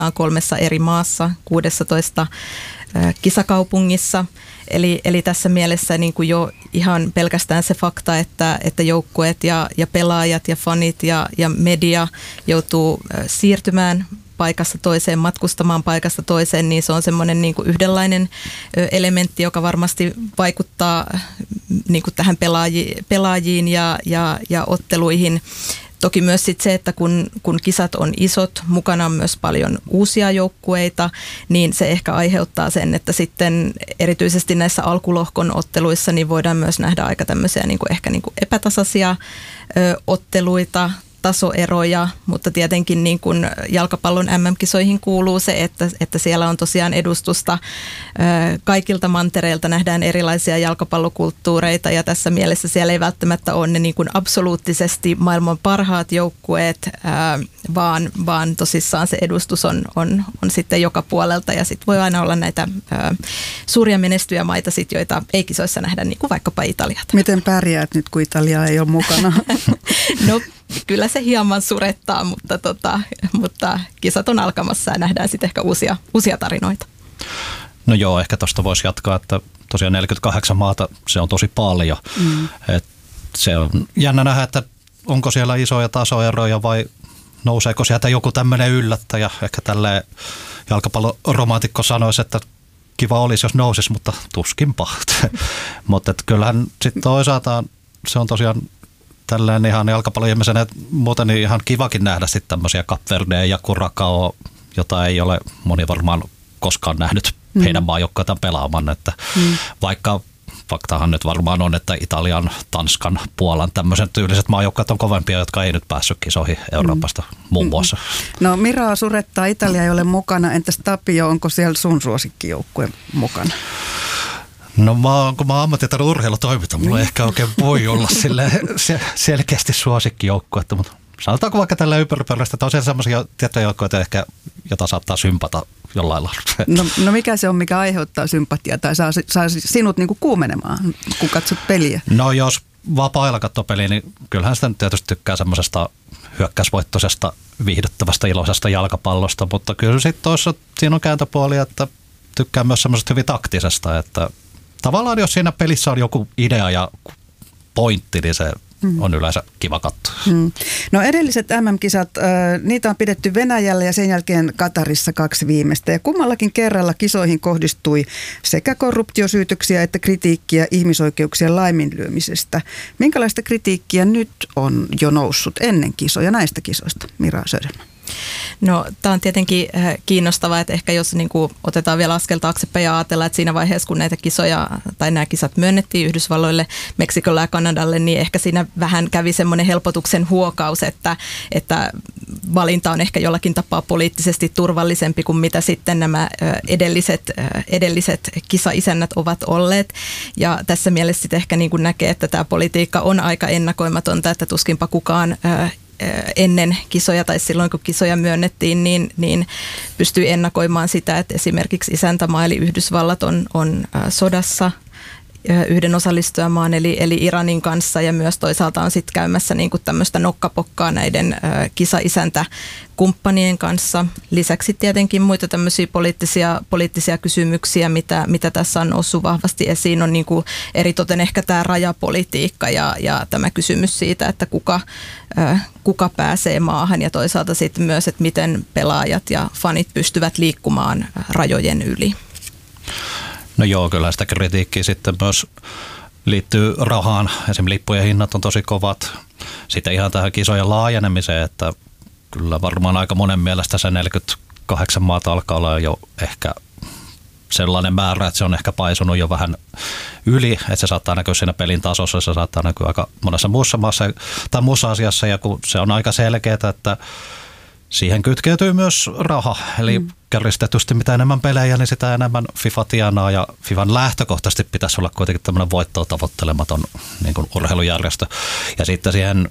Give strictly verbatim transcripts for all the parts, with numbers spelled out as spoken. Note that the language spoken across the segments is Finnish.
kolmessa eri maassa, kuusitoista kisakaupungissa. Eli, eli tässä mielessä niin kuin jo ihan pelkästään se fakta, että, että joukkueet ja, ja pelaajat ja fanit ja, ja media joutuu siirtymään paikasta toiseen, matkustamaan paikasta toiseen, niin se on semmoinen niin kuin yhdenlainen elementti, joka varmasti vaikuttaa niin kuin tähän pelaajiin, pelaajiin ja, ja, ja otteluihin. Toki myös sit se, että kun, kun kisat on isot, mukana on myös paljon uusia joukkueita, niin se ehkä aiheuttaa sen, että sitten erityisesti näissä alkulohkon otteluissa niin voidaan myös nähdä aika tämmöisiä niin kuin ehkä niin kuin epätasaisia ö, otteluita, tasoeroja, mutta tietenkin niin kuin jalkapallon äm äm-kisoihin kuuluu se, että, että siellä on tosiaan edustusta kaikilta mantereilta, nähdään erilaisia jalkapallokulttuureita ja tässä mielessä siellä ei välttämättä ole ne niin kuin absoluuttisesti maailman parhaat joukkueet, vaan, vaan tosissaan se edustus on, on, on sitten joka puolelta ja sitten voi aina olla näitä suuria menestyjämaita, sit, joita ei kisoissa nähdä, niin kuin vaikkapa Italiat. Miten pärjäät nyt, kun Italia ei ole mukana? No kyllä se hieman surettaa, mutta, tota, mutta kisat on alkamassa ja nähdään sitten ehkä uusia, uusia tarinoita. No joo, ehkä tuosta voisi jatkaa, että tosiaan neljäkymmentäkahdeksan maata, se on tosi paljon. Mm. Et se on jännä nähdä, että onko siellä isoja tasoeroja vai nouseeko sieltä joku tämmöinen yllättäjä. Ehkä tälleen jalkapalloromaatikko sanoisi, että kiva olisi, jos nousisi, mutta tuskinpa. Mutta kyllähän sitten toisaalta se on tosiaan tälleen ihan jalkapallon ihmisenä, muuten niin ihan kivakin nähdä sitten tämmöisiä Kapverdeä ja Curacao, jota ei ole moni varmaan koskaan nähnyt mm. heidän maajoukkoitaan pelaamaan. Että mm. vaikka faktahan nyt varmaan on, että Italian, Tanskan, Puolan tämmöiset tyyliset maajoukkoit on kovempia, jotka ei nyt päässyt kisoihin Euroopasta mm. muun muassa. No Miraa surettaa, Italia ei ole mukana. Entäs Tapio, onko siellä sun suosikkijoukkue mukana? No mä, kun mä oon ammattitaidon urheilutoiminta, mulla ei ehkä oikein voi olla sille selkeästi suosikkijoukkuetta, mutta sanotaanko vaikka tällä ympäripyörästä, että on siellä sellaisia tiettyjä joukkueita ehkä, jota saattaa sympata jollain lailla. No, no mikä se on, mikä aiheuttaa sympatiaa tai saa, saa sinut niinku kuumenemaan, kun katsot peliä? No jos vapaa-ajalla katsoo peliä, niin kyllähän sitä tietysti tykkää semmoisesta hyökkäysvoittoisesta, viihdyttävästä, iloisesta jalkapallosta, mutta kyllä sitten toissa siinä on kääntöpuoli, että tykkää myös semmoisesta hyvin taktisesta, että tavallaan jos siinä pelissä on joku idea ja pointti, niin se mm. on yleensä kiva katsoa. Mm. No edelliset äm äm-kisat, äh, niitä on pidetty Venäjällä ja sen jälkeen Katarissa kaksi viimeistä. Ja kummallakin kerralla kisoihin kohdistui sekä korruptiosyytöksiä että kritiikkiä ihmisoikeuksien laiminlyömisestä. Minkälaista kritiikkiä nyt on jo noussut ennen kisoja näistä kisoista, Mira Söderman? No tämä on tietenkin kiinnostavaa, että ehkä jos niin kuin otetaan vielä askel taaksepäin ja ajatellaan, että siinä vaiheessa kun näitä kisoja tai nämä kisat myönnettiin Yhdysvalloille, Meksikolle ja Kanadalle, niin ehkä siinä vähän kävi semmoinen helpotuksen huokaus, että, että valinta on ehkä jollakin tapaa poliittisesti turvallisempi kuin mitä sitten nämä edelliset, edelliset kisaisännät ovat olleet. Ja tässä mielessä sitten ehkä niin kuin näkee, että tämä politiikka on aika ennakoimatonta, että tuskinpa kukaan ennen kisoja tai silloin kun kisoja myönnettiin, niin, niin pystyy ennakoimaan sitä, että esimerkiksi isäntämaa eli Yhdysvallat on, on sodassa yhden osallistujamaan eli, eli Iranin kanssa ja myös toisaalta on sitten käymässä niin kuin tämmöistä nokkapokkaa näiden kisa-isäntäkumppanien kanssa. Lisäksi tietenkin muita tämmöisiä poliittisia, poliittisia kysymyksiä, mitä, mitä tässä on noussut vahvasti esiin, on niin kuin eritoten ehkä tämä rajapolitiikka ja, ja tämä kysymys siitä, että kuka, kuka pääsee maahan ja toisaalta sitten myös, että miten pelaajat ja fanit pystyvät liikkumaan rajojen yli. No joo, kyllä sitä kritiikkiä sitten myös liittyy rahaan. Esimerkiksi lippujen hinnat on tosi kovat. Sitten ihan tähän kisojen laajenemiseen, että kyllä varmaan aika monen mielestä se neljäkymmentäkahdeksan maata alkaa olla jo ehkä sellainen määrä, että se on ehkä paisunut jo vähän yli, että se saattaa näkyä siinä pelin tasossa, se saattaa näkyä aika monessa muussa maassa tai muussa asiassa, ja kun se on aika selkeää, että siihen kytkeytyy myös raha, eli mm. kärjistetysti mitä enemmän pelejä, niin sitä enemmän FIFA tienaa, ja FIFAn lähtökohtaisesti pitäisi olla kuitenkin tämmöinen voittoa tavoittelematon niin kuin urheilujärjestö. Ja sitten siihen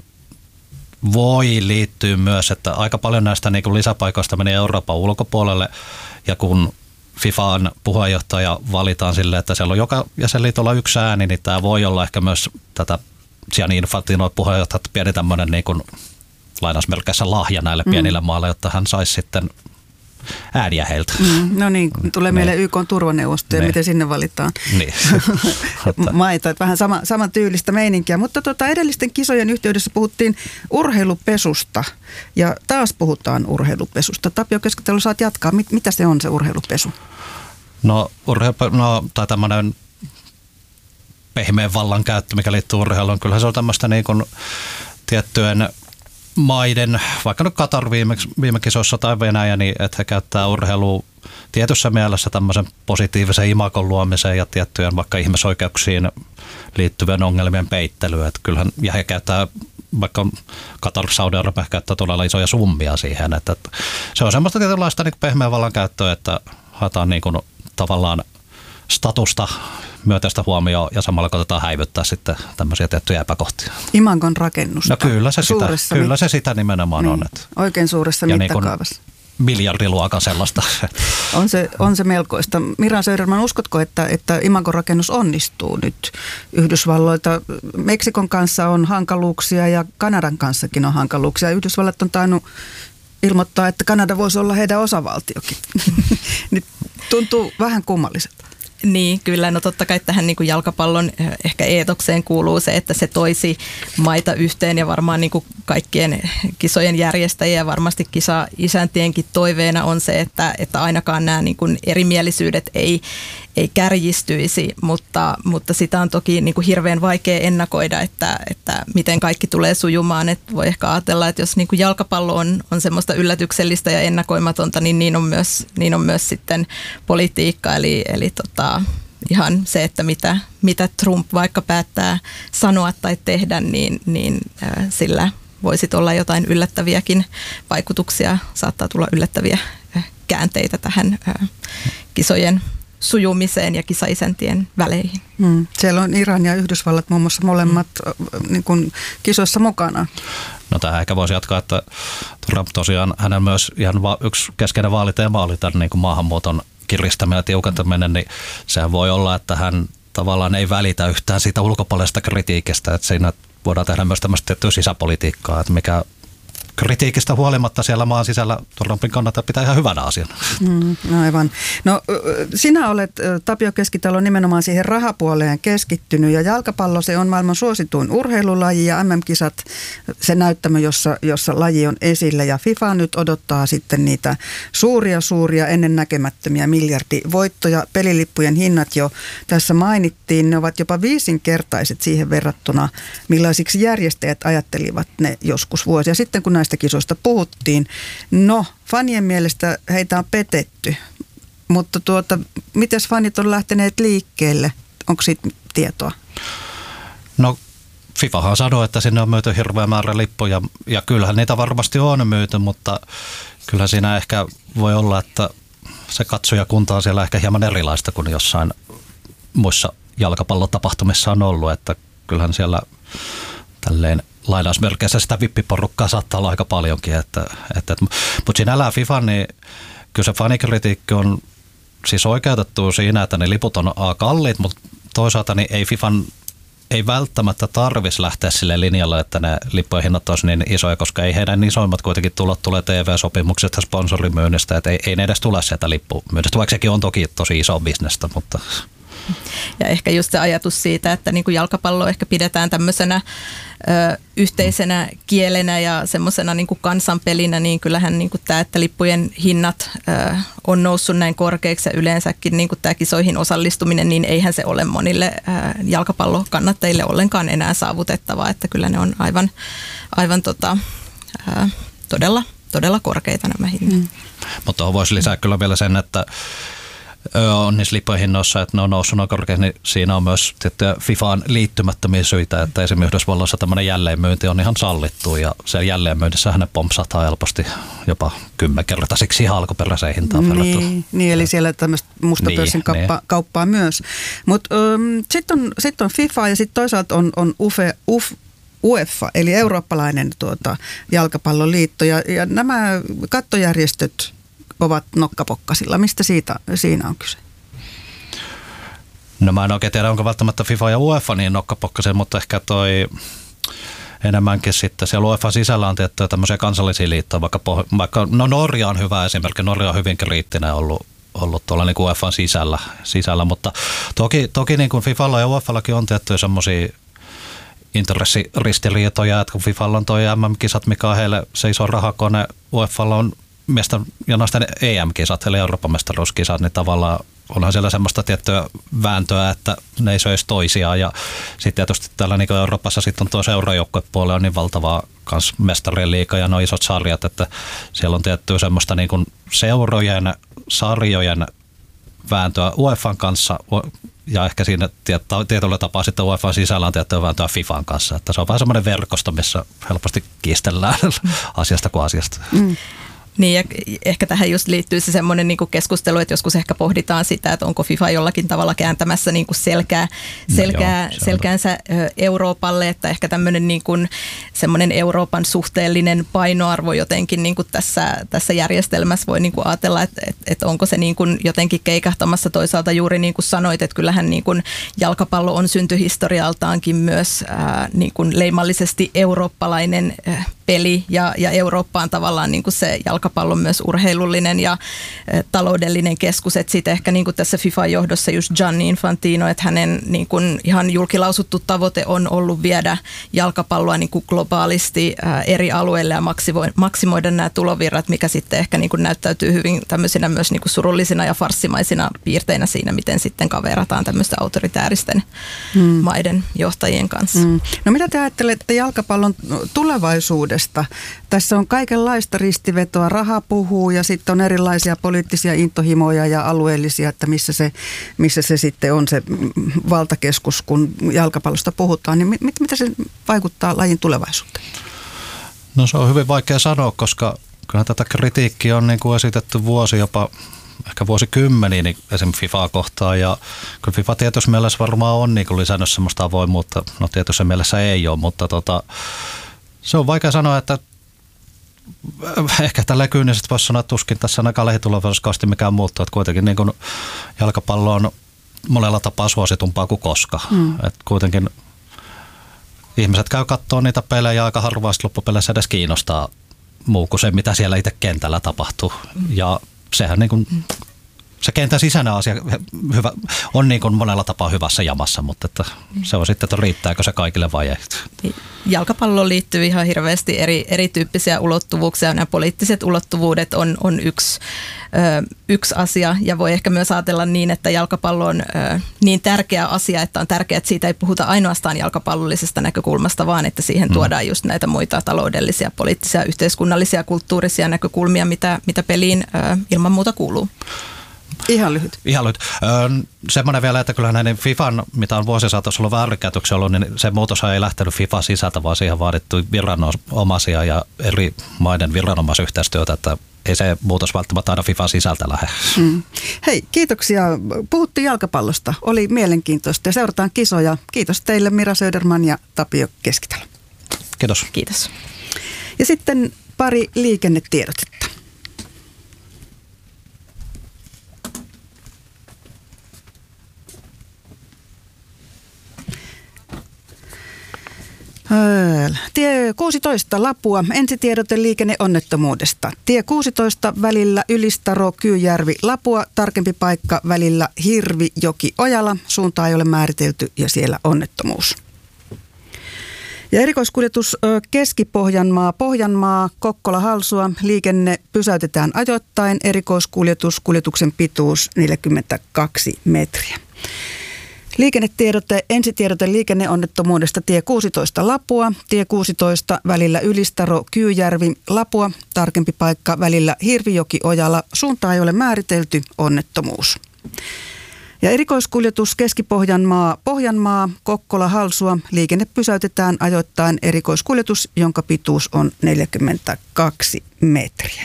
voi liittyä myös, että aika paljon näistä niin kuin lisäpaikoista menee Euroopan ulkopuolelle, ja kun FIFAn puheenjohtaja valitaan silleen, että siellä on joka jäsenliitolla yksi ääni, niin tämä voi olla ehkä myös tätä Gianni Infantino puheenjohtajat pieni tämmöinen niin kuin lainausmerkeissä lahja näille pienille mm. maille, jotta hän saisi sitten ääniä heiltä. Mm, no niin, tulee meille Y K:n turvaneuvosto ja niin. miten sinne valitaan niin. maita. Vähän sama, saman tyylistä meininkiä, mutta tota, edellisten kisojen yhteydessä puhuttiin urheilupesusta ja taas puhutaan urheilupesusta. Tapio Keskitalo, saat jatkaa. Mit, mitä se on se urheilupesu? No, urheilu, no tai tämmöinen pehmeän vallan käyttö, mikä liittyy urheiluun. Kyllähän se on tämmöistä niin kuin tiettyjen maiden, vaikka nyt Katar viime, viime kisoissa tai Venäjä, niin että he käyttää urheilua tietyssä mielessä tämmöisen positiivisen imagon luomiseen ja tiettyjen vaikka ihmisoikeuksiin liittyvien ongelmien peittelyyn. Että kyllähän, ja he käyttää, vaikka Katar, Saudi-Arabia käyttää todella isoja summia siihen. Että, että se on semmoista tietynlaista niin pehmeän vallan käyttöä, että haetaan niin kuin tavallaan statusta, myötäistä huomioon ja samalla koitetaan häivyttää sitten tämmöisiä tiettyjä epäkohtia. Imagon rakennusta. No kyllä se sitä, kyllä se sitä nimenomaan niin, on. Että oikein suuressa ja mittakaavassa. Niin miljardiluokan sellaista. On se, on se melkoista. Mira Söderman, uskotko, että, että imagon rakennus onnistuu nyt Yhdysvalloilta? Meksikon kanssa on hankaluuksia ja Kanadan kanssakin on hankaluuksia. Yhdysvallat on tainnut ilmoittaa, että Kanada voisi olla heidän osavaltiokin. Nyt tuntuu vähän kummalliselta. Niin, kyllä. No totta kai tähän niin kuin jalkapallon ehkä eetokseen kuuluu se, että se toisi maita yhteen ja varmaan niin kuin kaikkien kisojen järjestäjien ja varmasti kisa-isäntienkin toiveena on se, että, että ainakaan nämä niin kuin erimielisyydet ei, ei kärjistyisi, mutta, mutta sitä on toki niin kuin hirveän vaikea ennakoida, että, että miten kaikki tulee sujumaan. Että voi ehkä ajatella, että jos niin kuin jalkapallo on, on semmoista yllätyksellistä ja ennakoimatonta, niin niin on myös, niin on myös sitten politiikka, eli, eli tota, ihan se, että mitä, mitä Trump vaikka päättää sanoa tai tehdä, niin, niin äh, sillä voisi olla jotain yllättäviäkin vaikutuksia. Saattaa tulla yllättäviä äh, käänteitä tähän äh, kisojen sujumiseen ja kisaisäntien väleihin. Hmm. Siellä on Iran ja Yhdysvallat muun muassa molemmat hmm. niin kuin kisoissa mukana. No tähän ehkä voisi jatkaa, että Trump tosiaan, hänen myös ihan va- yksi keskeinen vaaliteema oli tämän niin kuin maahanmuuton kiristäminen ja tiukentaminen, niin sehän voi olla, että hän tavallaan ei välitä yhtään siitä ulkopuolisesta kritiikistä, että siinä voidaan tehdä myös tämmöistä tiettyä sisäpolitiikkaa, että mikä kritiikistä huolimatta siellä maan sisällä Trumpin kannattaa pitää ihan hyvänä asiana. Mm, aivan. No sinä olet, Tapio Keskitalo, nimenomaan siihen rahapuoleen keskittynyt ja jalkapallo se on maailman suosituin urheilulaji ja M M-kisat se näyttämö, jossa, jossa laji on esillä ja FIFA nyt odottaa sitten niitä suuria suuria ennennäkemättömiä miljardivoittoja. Pelilippujen hinnat jo tässä mainittiin, ne ovat jopa viisinkertaiset siihen verrattuna millaisiksi järjestäjät ajattelivat ne joskus vuosia sitten, kun näistä kisoista puhuttiin. No, fanien mielestä heitä on petetty, mutta tuota, mites fanit on lähteneet liikkeelle? Onko siitä tietoa? No, FIFAhan sanoi, että sinne on myyty hirveä määrä lippuja ja kyllähän niitä varmasti on myyty, mutta kyllä siinä ehkä voi olla, että se katsojakunta on siellä ehkä hieman erilaista kuin jossain muissa jalkapallotapahtumissa on ollut, että kyllähän siellä tälleen lainausmerkeissä sitä vippiporukkaa saattaa olla aika paljonkin. Että, että, mutta sinällään FIFA, niin kyllä se fanikritiikki on siis oikeutettu siinä, että ne liput on A kalliit, mutta toisaalta niin ei FIFAn ei välttämättä tarvitsisi lähteä sille linjalle, että ne lippujen hinnat olisi niin isoja, koska ei heidän isoimmat kuitenkin tulot tulee T V-sopimuksesta ja sponsorimyynnistä, että ei, ei ne edes tule sieltä lippumyynnistä, vaikka sekin on toki tosi iso bisnestä, mutta ja ehkä just se ajatus siitä, että niin kuin jalkapallo ehkä pidetään tämmöisenä ö, yhteisenä kielenä ja semmoisena niin kuin kansanpelinä, niin kyllähän niin kuin tämä, että lippujen hinnat ö, on noussut näin korkeaksi ja yleensäkin niin kuin tämä kisoihin osallistuminen, niin eihän se ole monille ö, jalkapallokannattajille ollenkaan enää saavutettavaa, että kyllä ne on aivan, aivan tota, ö, todella, todella korkeita nämä hinnat. Mm. Mutta tuohon voisi lisää kyllä vielä sen, että on niissä lippujen hinnoissa, että ne on noussut noin korkeasti, niin siinä on myös FIFAan liittymättömiä syitä, että esimerkiksi Yhdysvalloissa tämmöinen jälleenmyynti on ihan sallittu ja se jälleenmyyntissähän ne pompsataan helposti jopa kymmenkertaisiksi ihan alkuperäiseen hintaan verrattuna. Niin, niin, eli siellä tämmöistä mustapörssin niin, kauppa, niin. kauppaa myös. Mutta um, sitten on, sit on FIFA ja sitten toisaalta on, on U F E, Uf, UEFA, eli eurooppalainen tuota, jalkapalloliitto ja, ja nämä kattojärjestöt ovat nokkapokkasilla. Mistä siitä, siinä on kyse? No mä en oikein tiedä, onko välttämättä FIFA ja UEFA niin nokkapokkasilla, mutta ehkä toi enemmänkin sitten siellä UEFA sisällä on tiettyjä tämmöisiä kansallisia liittoja, vaikka, vaikka no Norja on hyvä esimerkki, Norja on hyvin kriittinen ollut, ollut tuolla niin kuin UEFan sisällä, sisällä, mutta toki, toki niin kuin FIFalla ja UEFallakin on tiettyjä semmoisia intressiristiriitoja, että kun FIFalla on toi M M-kisat, mikä on heille se iso rahakone, UEFalla on miesten ja naisten E M-kisat, eli Euroopan mestaruuskisat, niin tavallaan onhan siellä semmoista tiettyä vääntöä, että ne ei söisi toisiaan. Ja sitten tietysti täällä niin Euroopassa sitten on tuo seurajoukkuepuoli on niin valtavaa kans mestarien liiga ja nuo isot sarjat, että siellä on tiettyä semmoista niin kuin seurojen, sarjojen vääntöä UEFan kanssa ja ehkä siinä tietyllä tapaa sitten UEFan sisällä on tiettyä vääntöä FIFAn kanssa. Että se on vähän semmoinen verkosto, missä helposti kiistellään asiasta kuin asiasta. Mm. Niin ja ehkä tähän just liittyy se semmoinen niin kuin keskustelu, että joskus ehkä pohditaan sitä, että onko FIFA jollakin tavalla kääntämässä niin kuin selkää, selkää, no joo, selkäänsä Euroopalle, että ehkä tämmöinen niin kuin semmoinen Euroopan suhteellinen painoarvo jotenkin niin kuin tässä, tässä järjestelmässä voi niin kuin ajatella, että, että, että onko se niin kuin jotenkin keikahtamassa toisaalta juuri niin kuin sanoit, että kyllähän niin kuin jalkapallo on syntyhistorialtaankin myös ää, niin kuin leimallisesti eurooppalainen ää, peli ja, ja Eurooppa on tavallaan niin kuin se jalkapallon myös urheilullinen ja e, taloudellinen keskus. Että sitten ehkä niin kuin tässä FIFA-johdossa just Gianni Infantino, että hänen niin kuin ihan julkilausuttu tavoite on ollut viedä jalkapalloa niin kuin globaalisti ä, eri alueille ja maksimoida, maksimoida nämä tulovirrat, mikä sitten ehkä niin kuin näyttäytyy hyvin tämmöisinä myös niin kuin surullisina ja farssimaisina piirteinä siinä, miten sitten kaverataan tämmöistä autoritääristen hmm. maiden johtajien kanssa. Hmm. No mitä te ajattelette jalkapallon tulevaisuudesta? Tässä on kaikenlaista ristivetoa, raha puhuu ja sitten on erilaisia poliittisia intohimoja ja alueellisia, että missä se, missä se sitten on se valtakeskus, kun jalkapallosta puhutaan. Niin mit, mitä se vaikuttaa lajin tulevaisuuteen? No se on hyvin vaikea sanoa, koska kyllä tätä kritiikkiä on niin kuin esitetty vuosi jopa ehkä vuosikymmeniä niin esimerkiksi FIFAa kohtaan ja kyllä FIFA tietyssä mielessä varmaan on niin kuin lisännyt semmoista avoimuutta, no tietyssä mielessä ei ole, mutta tota se on vaikea sanoa, että ehkä tällä kyynisesti voisi sanoa, että tuskin tässä ainakaan lähitulevaisuudessa mikään muuttuu, että kuitenkin niin kuin jalkapallo on monella tapaa suositumpaa kuin koska. Mm. Että kuitenkin ihmiset käy katsoa niitä pelejä aika harvaa loppupeleissä edes kiinnostaa muu kuin se, mitä siellä itse kentällä tapahtuu. Mm. Ja sehän niin kuin, se kentän sisäinen asia hyvä, on niin kuin monella tapaa hyvässä jamassa, mutta että se on sitten, että riittääkö se kaikille vai ei. Jalkapalloon liittyy ihan hirveästi eri, erityyppisiä ulottuvuuksia. Nämä poliittiset ulottuvuudet on, on yksi, ö, yksi asia ja voi ehkä myös ajatella niin, että jalkapallo on ö, niin tärkeä asia, että on tärkeää, että siitä ei puhuta ainoastaan jalkapallollisesta näkökulmasta, vaan että siihen mm. tuodaan just näitä muita taloudellisia, poliittisia, yhteiskunnallisia, kulttuurisia näkökulmia, mitä, mitä peliin ö, ilman muuta kuuluu. Ihan lyhyt. Ihan lyhyt. Öö, semmoinen vielä, että kyllä näiden FIFAn, mitä on vuosien saatossa ollut väärinkäytöksiä ollut, niin se muutos ei lähtenyt FIFA sisältä, vaan siihen vaadittu viranomaisia ja eri maiden viranomaisyhteistyötä, että ei se muutos välttämättä aina FIFAn sisältä lähde. Mm. Hei, kiitoksia. Puhuttiin jalkapallosta. Oli mielenkiintoista ja seurataan kisoja. Kiitos teille Mira Söderman ja Tapio Keskitalo. Kiitos. Kiitos. Ja sitten pari liikennetiedotetta. Tie kuusitoista Lapua, ensitiedote liikenneonnettomuudesta. Tie kuusitoista välillä Ylistaro, Kyyjärvi, Lapua, tarkempi paikka välillä Hirvijoki, Ojala. Suuntaa ei ole määritelty ja siellä onnettomuus. Ja erikoiskuljetus Keski-Pohjanmaa, Pohjanmaa, Kokkola, Halsua. Liikenne pysäytetään ajoittain. Erikoiskuljetus, kuljetuksen pituus neljäkymmentäkaksi metriä. Liikennetiedote, ensitiedote liikenneonnettomuudesta tie kuusitoista Lapua, tie kuusitoista välillä Ylistaro, Kyyjärvi, Lapua, tarkempi paikka välillä Hirvijoki, Ojala, suuntaa ei ole määritelty, onnettomuus. Ja erikoiskuljetus Keski-Pohjanmaa, Pohjanmaa, Kokkola, Halsua, liikenne pysäytetään ajoittain erikoiskuljetus, jonka pituus on neljäkymmentäkaksi metriä.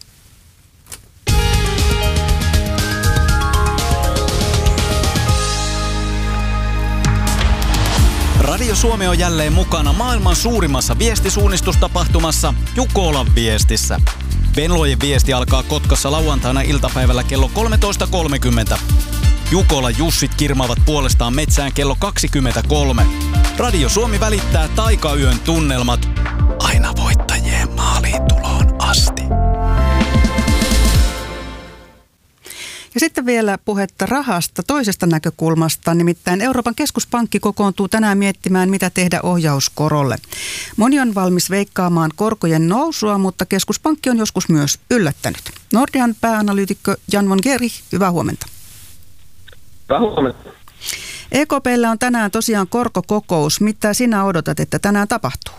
Radio Suomi on jälleen mukana maailman suurimmassa viestisuunnistustapahtumassa Jukolan viestissä. Venlojen viesti alkaa Kotkassa lauantaina iltapäivällä kello kolmetoista kolmekymmentä. Jukola Jussit kirmaavat puolestaan metsään kello kaksikymmentäkolme. Radio Suomi välittää taikayön tunnelmat aina voittajien maaliin tuloon asti. Ja sitten vielä puhetta rahasta toisesta näkökulmasta, nimittäin Euroopan keskuspankki kokoontuu tänään miettimään, mitä tehdä ohjauskorolle. Moni on valmis veikkaamaan korkojen nousua, mutta keskuspankki on joskus myös yllättänyt. Nordean pääanalyytikko Jan von Gerich, hyvää huomenta. Hyvää huomenta. E K P:llä on tänään tosiaan korkokokous. Mitä sinä odotat, että tänään tapahtuu?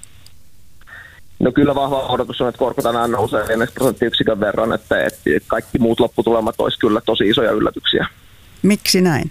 No kyllä vahva odotus on, että korko tänään nousee neljä prosenttiyksikön verran, että, että kaikki muut lopputulemat olisi kyllä tosi isoja yllätyksiä. Miksi näin?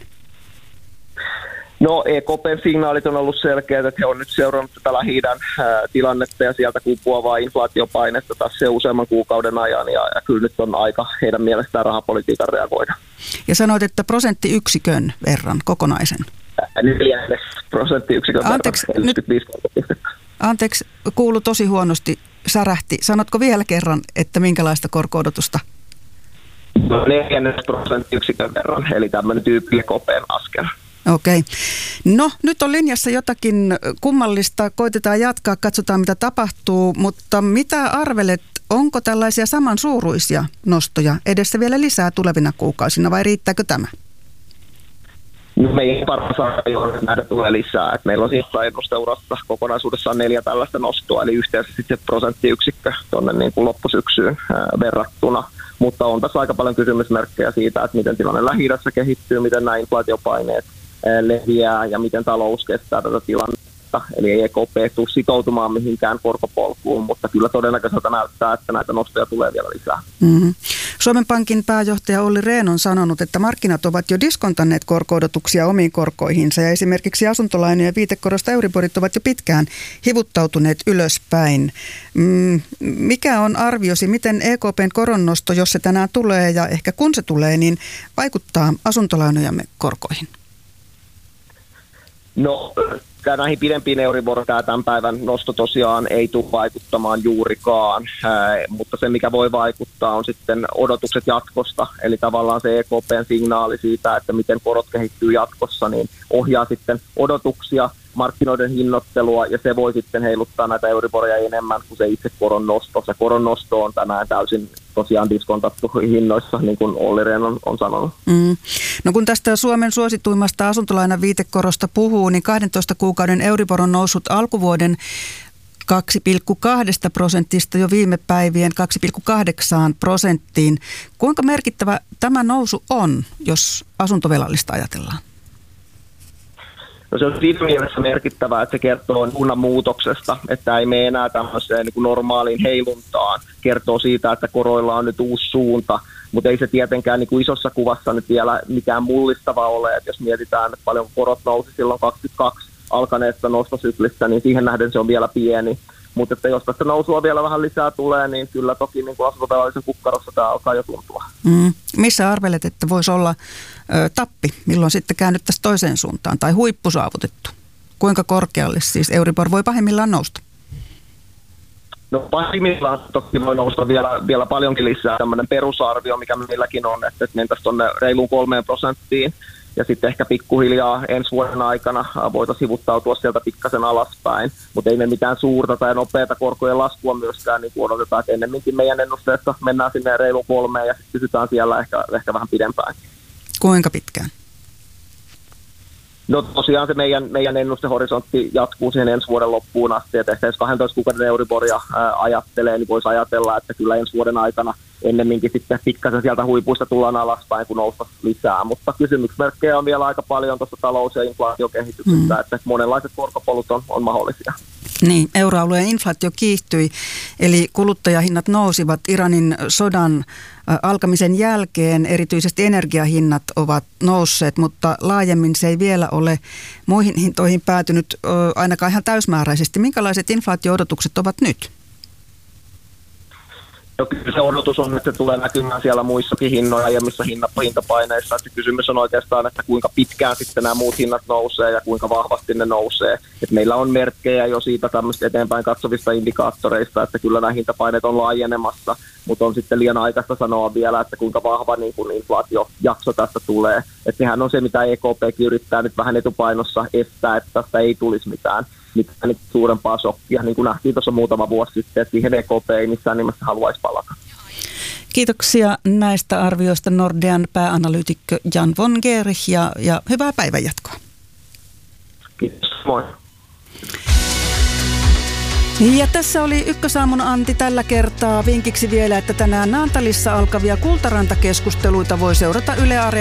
No E K P:n signaalit on ollut selkeät, että he on nyt seurannut tätä Lähi-idän tilannetta ja sieltä kumpuavaa inflaatiopainetta tässä useamman kuukauden ajan ja, ja kyllä nyt on aika heidän mielestään rahapolitiikan reagoida. Ja sanoit, että prosenttiyksikön verran kokonaisen? Neljännes prosenttiyksikön Anteeksi, verran, neljäkymmentäviisi nyt, anteeksi, kuului tosi huonosti, särähti. Sanotko vielä kerran, että minkälaista korko-odotusta? No, neljännes prosenttiyksikön verran, eli tämmöinen tyypillinen E K P:n askel. Okei. No, nyt on linjassa jotakin kummallista. Koitetaan jatkaa, katsotaan mitä tapahtuu, mutta mitä arvelet, onko tällaisia samansuuruisia nostoja edessä vielä lisää tulevina kuukausina vai riittääkö tämä? No, meidän paras arvio on, että näitä tulee lisää. Et meillä on siis ennusteurassa kokonaisuudessaan neljä tällaista nostoa, eli yhteensä sitten prosenttiyksikkö tuonne niin kuin loppusyksyyn ää, verrattuna. Mutta on tässä aika paljon kysymysmerkkejä siitä, että miten tilanne Lähi-idässä kehittyy, miten nämä inflaatiopaineet leviää ja miten talous kestää tätä tilannetta. Eli ei E K P tule sitoutumaan mihinkään korkopolkuun, mutta kyllä todennäköiseltä näyttää, että näitä nostoja tulee vielä lisää. Mm-hmm. Suomen Pankin pääjohtaja Olli Rehn on sanonut, että markkinat ovat jo diskontanneet korko-odotuksia omiin korkoihinsa ja esimerkiksi asuntolainojen viitekorosta Euriborit ovat jo pitkään hivuttautuneet ylöspäin. Mm, mikä on arviosi, miten E K P:n koronnosto, jos se tänään tulee ja ehkä kun se tulee, niin vaikuttaa asuntolainojamme korkoihin? No, näihin pidempiin Euribor tämän päivän nosto tosiaan ei tule vaikuttamaan juurikaan, Ää, mutta se mikä voi vaikuttaa on sitten odotukset jatkosta, eli tavallaan se E K P:n signaali siitä, että miten korot kehittyy jatkossa, niin ohjaa sitten odotuksia, markkinoiden hinnoittelua ja se voi sitten heiluttaa näitä Euriboria enemmän kuin se itse koron nosto. Se koron nosto on tänään täysin tosiaan diskontattu hinnoissa, niin kuin Olli Rehn on, on sanonut. Mm. No kun tästä Suomen suosituimmasta asuntolainan viitekorosta puhuu, niin kahdentoista kuukauden Euribor on noussut alkuvuoden kaksi pilkku kaksi prosentista jo viime päivien kaksi pilkku kahdeksan prosenttiin. Kuinka merkittävä tämä nousu on, jos asuntovelallista ajatellaan? No se on siinä mielessä merkittävää, että se kertoo suunnan muutoksesta, että ei mene enää tämmöiseen niin kuin normaaliin heiluntaan. Kertoo siitä, että koroilla on nyt uusi suunta, mutta ei se tietenkään niin kuin isossa kuvassa nyt vielä mikään mullistava ole. Että jos mietitään, että paljon korot nousi silloin kaksikymmentäkaksi alkaneessa nostosyklissä, niin siihen nähden se on vielä pieni. Mutta että jos tästä nousua vielä vähän lisää tulee, niin kyllä toki niin kuin asuntovelallisen kukkarossa tämä alkaa jo tuntua. Mm. Missä arvelet, että voisi olla ö, tappi, milloin sitten käännyttäisiin toiseen suuntaan tai huippu saavutettu? Kuinka korkealle siis Euribor voi pahimmillaan nousta? No pahimmillaan toki voi nousta vielä, vielä paljonkin lisää. Tämmöinen perusarvio, mikä meilläkin on, että mentäisiin tuonne reiluun kolmeen prosenttiin. Ja sitten ehkä pikkuhiljaa ensi vuoden aikana voitaisiin hivuttautua sieltä pikkasen alaspäin. Mutta ei me mitään suurta tai nopeata korkojen laskua myöskään niin odotetaan, että ennemminkin meidän ennusteessa mennään sinne reilun kolmeen ja sitten pysytään siellä ehkä, ehkä vähän pidempään. Kuinka pitkään? No tosiaan se meidän, meidän ennustehorisontti jatkuu siihen ensi vuoden loppuun asti, että ehkä jos kahdentoista kuukauden Euriboria ää, ajattelee, niin voisi ajatella, että kyllä ensi vuoden aikana ennemminkin sitten pikkasen sieltä huipuista tullaan alaspäin, kun nousta lisää. Mutta kysymysmerkkejä on vielä aika paljon tuossa talous- ja inflaatiokehityksestä, mm. että monenlaiset korkopolut on, on mahdollisia. Niin, euroalueen inflaatio kiihtyi, eli kuluttajahinnat nousivat Iranin sodan alkamisen jälkeen. Erityisesti energiahinnat ovat nousseet, mutta laajemmin se ei vielä ole muihin hintoihin päätynyt ainakaan ihan täysmääräisesti. Minkälaiset inflaatio-odotukset ovat nyt? No kyllä se odotus on, että se tulee näkymään siellä muissakin hinnoja ja missä hinnat, hintapaineissa. Että kysymys on oikeastaan, että kuinka pitkään sitten nämä muut hinnat nousee ja kuinka vahvasti ne nousee. Et meillä on merkkejä jo siitä tämmöistä eteenpäin katsovista indikaattoreista, että kyllä nämä hintapaineet on laajenemassa, mutta on sitten liian aikaista sanoa vielä, että kuinka vahva niin kuin inflaatiojakso tästä tulee. Että sehän on se, mitä E K P yrittää nyt vähän etupainossa estää, että tästä ei tulisi mitään. mitään nyt suurempaa shokkia, niin kuin nähtiin tuossa muutama vuosi sitten, että siihen E K P ei missään nimessä haluaisi palata. Kiitoksia näistä arvioista Nordean pääanalyytikkö Jan von Gerich ja, ja hyvää päivänjatkoa. Kiitos, moi. Ja tässä oli Ykkösaamun Antti tällä kertaa. Vinkiksi vielä, että tänään Naantalissa alkavia Kultaranta-keskusteluita voi seurata Yle Areena